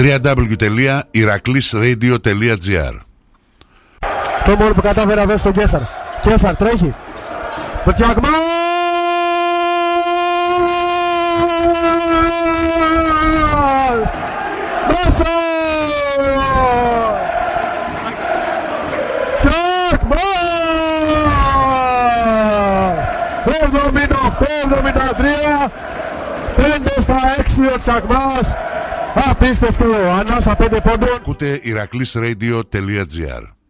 www.iraklisradio.gr. Το μόνο που κατάφερα βέβαια στον Κέσσαρ. Κέσσαρ τρέχει. Με Τσακμάς! Μέσα! Τσακμάς! 78-73. 5-6 ο Τσακμάς. Απίστευτο. Ανάσα 5 πόντων. Ακούτε iraklisradio.gr.